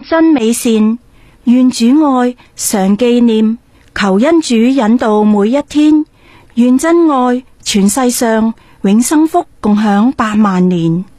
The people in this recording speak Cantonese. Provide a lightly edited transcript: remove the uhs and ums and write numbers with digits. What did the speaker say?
真美善，願主愛常紀念，求恩主引導每一天，願真愛全世上永生福共享百萬年。